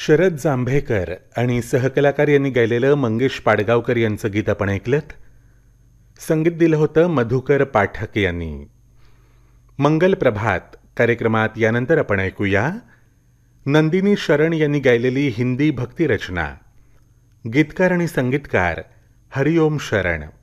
शरद जांभेकर आणि सहकलाकार यांनी गायलेलं मंगेश पाडगावकर यांचं गीत आपण ऐकलंत. संगीत दिलं होतं मधुकर पाठक यांनी. मंगल प्रभात कार्यक्रमात यानंतर आपण ऐकूया नंदिनी शरण यांनी गायलेली हिंदी भक्तिरचना. गीतकार आणि संगीतकार हरिओम शरण.